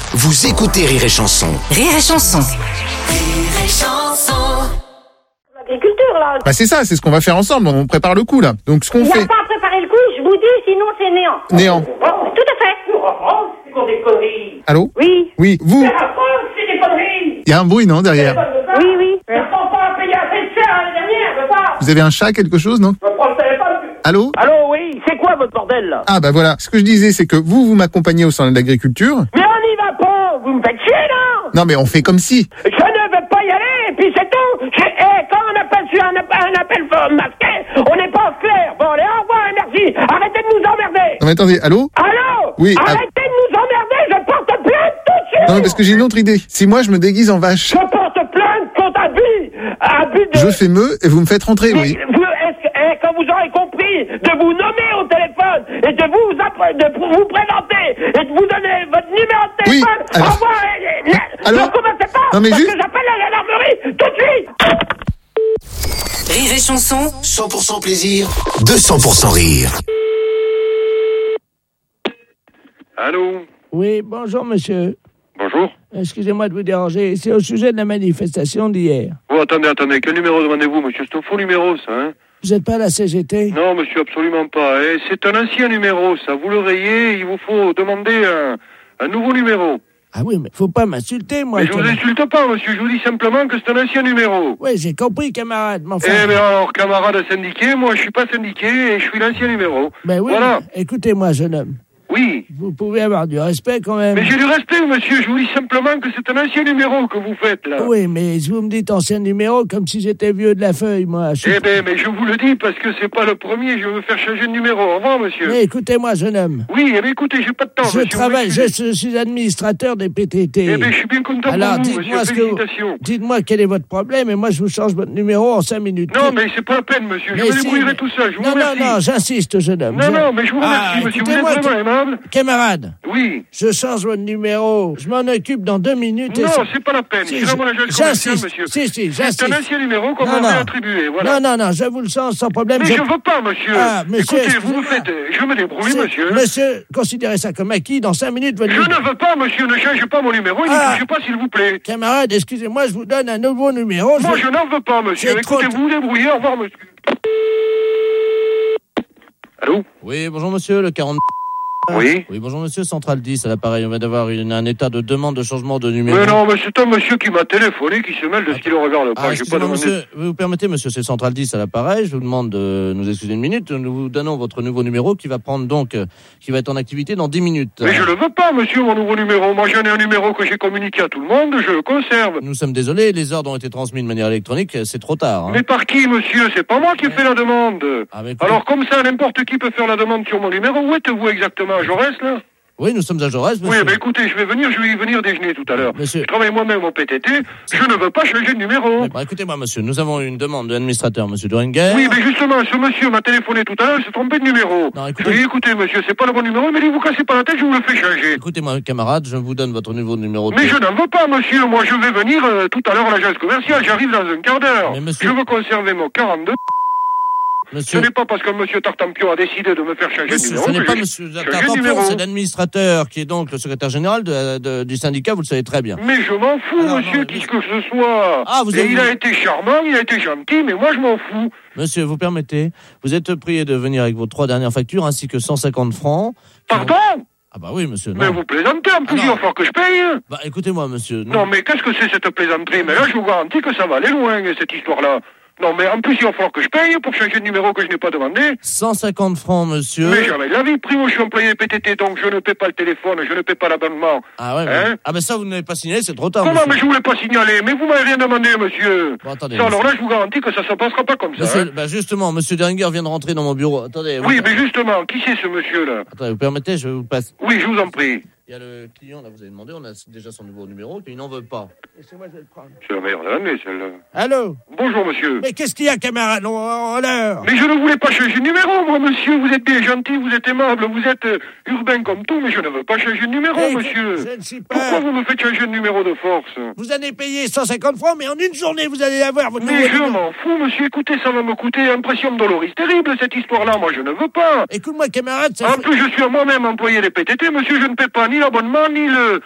Vous écoutez Rire et Chanson. Rire et Chanson. Rire et Chanson. L'agriculture, là. Bah c'est ça, c'est ce qu'on va faire ensemble, on prépare le coup là. Donc ce qu'on Il n'y fait... a pas à préparer le coup, je vous dis, sinon c'est néant. Néant. Oh, tout à fait. C'est qu'on des conneries. Allô? Oui, Oui, vous, La France, c'est des conneries. il y a un bruit non derrière? oui, oui. Ils sont pas payés assez cher l'année dernière, je veux pas. Vous avez un chat, quelque chose, non? Je prends le téléphone. Allô? Allô, oui, c'est quoi votre bordel là? Ah bah voilà, ce que je disais c'est que vous m'accompagnez au salon de l'agriculture. Mais on n'y va pas, vous me faites chier là. Non mais on fait comme si. Je ne veux pas y aller, et puis c'est tout. Quand on appelle sur un appel masqué, on n'est pas clair. Bon, allez, au revoir et merci. Arrêtez de nous emmerder. Non mais attendez, allô? Allô? Oui, Arrêtez de nous emmerder, je porte plainte tout de suite. Non mais parce que j'ai une autre idée. Si moi je me déguise en vache, Je porte plainte contre abus de... je fais meu et vous me faites rentrer, oui. Quand vous aurez compris de vous nommer au téléphone et de vous présenter et de vous donner votre numéro de Oui, téléphone, alors- au revoir. alors- Ne commencez pas, Non, mais parce juste- que j'appelle la gendarmerie tout de suite. Rire et Chanson. 100% plaisir, 200% rire. Allô? Oui, bonjour monsieur. Bonjour. Excusez-moi de vous déranger, c'est au sujet de la manifestation d'hier. Oh, attendez, quel numéro demandez-vous, monsieur? C'est un faux numéro, ça, hein? Vous n'êtes pas à la CGT? Non, monsieur, absolument pas. Eh, c'est un ancien numéro, ça. Vous le rayez, il vous faut demander un nouveau numéro. Ah oui, mais faut pas m'insulter, moi. Mais je vous insulte pas, monsieur, je vous dis simplement que c'est un ancien numéro. Oui, j'ai compris, camarade, mais enfin... Eh, mais alors, camarade syndiqué, moi, je suis pas syndiqué et je suis l'ancien numéro. Ben oui, Voilà. écoutez-moi, jeune homme. Oui. Vous pouvez avoir du respect quand même. Mais j'ai du respect, monsieur, je vous dis simplement que c'est un ancien numéro que vous faites, là. Oui, mais vous me dites ancien numéro comme si j'étais vieux de la feuille, moi. Eh ben, mais je vous le dis parce que c'est pas le premier, je veux faire changer de numéro. Au revoir, monsieur. Mais écoutez-moi, jeune homme. Oui, eh bien, écoutez, j'ai pas de temps, Je monsieur. travaille, je suis administrateur des PTT. Eh bien, je suis bien content Alors, pour vous, monsieur. Félicitations. dites-moi quel est votre problème et moi je vous change votre numéro en 5 minutes. Non, mais c'est pas la peine, monsieur. Je Mais me si, débrouillerai mais- tout seul. Je vous Non, remercie. j'insiste, jeune homme. Non, mais je vous remercie, monsieur. Vous êtes écoutez-moi, vraiment aimable. Camarade, Oui. je change votre numéro. Je m'en occupe dans 2 minutes. et Non, c'est pas la peine. Si, C'est vraiment l'agence commerciale, j'insiste. monsieur. Si, C'est j'insiste. un ancien numéro qu'on Non, m'avait non. attribué, voilà. Non, je vous le change sans problème. Mais je veux pas, monsieur. Ah, monsieur, Écoutez, vous me excusez-moi. faites... Je me débrouille, monsieur. Monsieur, considérez ça comme acquis. Dans 5 minutes, votre Je ne veux pas, monsieur. Ne changez pas mon numéro et Ah. ne touchez pas, s'il vous plaît. Camarade, excusez-moi, je vous donne un nouveau numéro. Moi, je n'en veux pas, monsieur. C'est trop Écoutez, vous vous débrouillez. Au revoir, monsieur. Allô? Oui, bonjour monsieur, le 40... Oui. Oui, bonjour monsieur, Central 10, à l'appareil. On vient d'avoir un état de demande de changement de numéro. Mais non, mais c'est un monsieur qui m'a téléphoné, qui se mêle de ce qu'il ne regarde pas. Ah, J'ai pas excusez-moi demandé... monsieur, vous permettez monsieur, c'est Central 10 à l'appareil. Je vous demande de nous excuser une minute. Nous vous donnons votre nouveau numéro qui va prendre donc, qui va être en activité dans 10 minutes. Mais je le veux pas, monsieur, mon nouveau numéro. Moi, j'en ai un numéro que j'ai communiqué à tout le monde, je le conserve. Nous sommes désolés, les ordres ont été transmis de manière électronique, c'est trop tard. Hein. Mais par qui, monsieur? C'est pas moi qui ai fait la demande. Ah, mais écoutez- Alors, comme ça, n'importe qui peut faire la demande sur mon numéro. Où êtes-vous exactement? À Jaurès, là? Oui, nous sommes à Jaurès, Oui, monsieur. mais écoutez, je vais y venir déjeuner tout à l'heure. Monsieur. Je travaille moi-même au PTT, je ne veux pas changer de numéro. Bah, écoutez-moi monsieur, nous avons une demande de l'administrateur, monsieur Duringer. Oui, mais justement, ce monsieur m'a téléphoné tout à l'heure, il s'est trompé de numéro. Non, écoutez- Je lui ai dit, écoutez, monsieur, c'est pas le bon numéro, mais vous cassez pas la tête, je vous le fais changer. Écoutez-moi camarade, je vous donne votre nouveau numéro de... Mais je n'en veux pas, monsieur. Moi, je vais venir tout à l'heure à l'agence commerciale. J'arrive dans un quart d'heure. Mais monsieur- Je veux conserver mon 42. Ce Monsieur... n'est pas parce que monsieur Tartampion a décidé de me faire changer de Monsieur, numéro. ce n'est que pas j'ai monsieur changé de Tartampion, numéro. c'est l'administrateur qui est donc le secrétaire général du syndicat, vous le savez très bien. Mais je m'en fous, Alors, monsieur, non, qui que ce soit. Ah, vous Et avez- il a été charmant, il a été gentil, mais moi, je m'en fous. Monsieur, vous permettez, vous êtes prié de venir avec vos 3 dernières factures ainsi que 150 francs. Pardon? Ah bah oui, monsieur, non. Mais vous plaisantez, en plus, Ah, il non. va falloir que je paye. Bah écoutez-moi, monsieur. Non, mais qu'est-ce que c'est cette plaisanterie? Mais là, je vous garantis que ça va aller loin, cette histoire-là. Non, mais en plus, il va falloir que je paye pour changer de numéro que je n'ai pas demandé. 150 francs, monsieur. Mais jamais de la vie. Primo, je suis employé PTT, donc je ne paie pas le téléphone, je ne paie pas l'abonnement. Ah ouais, Hein? ah ben ça, vous n'avez pas signalé, c'est trop tard, Comment? monsieur. Mais je voulais pas signaler. Mais vous m'avez rien demandé, monsieur. Bon, attendez, Ça, alors monsieur. là, je vous garantis que ça se passera pas comme ça. Monsieur, hein. bah justement, monsieur Deringer vient de rentrer dans mon bureau. Attendez. Oui, mais justement, qui c'est ce monsieur-là? Attendez, vous permettez, je vous passe. Oui, je vous en prie. Il y a le client, là, vous avez demandé, on a déjà son nouveau numéro, qu'il n'en veut pas. Laissez-moi, je vais le prendre. C'est la meilleure de l'année, celle-là. Allô? Bonjour, monsieur. Mais qu'est-ce qu'il y a, camarade? On l'heure. Mais je ne voulais pas changer de numéro, moi, monsieur. Vous êtes bien gentil, vous êtes aimable, vous êtes urbain comme tout, mais je ne veux pas changer de numéro, Eh, monsieur. je ne suis pas- Pourquoi vous me faites changer de numéro de force? Vous allez payer 150 francs, mais en une journée, vous allez avoir votre Mais nouveau je numéro. m'en fous, monsieur. Écoutez, ça va me coûter impression de doloris terrible, cette histoire-là. Moi, je ne veux pas. Écoute-moi, camarade, ça En fait- plus, je suis moi-même employé des PTT, monsieur. Je ne paie pas ni l'abonnement, ni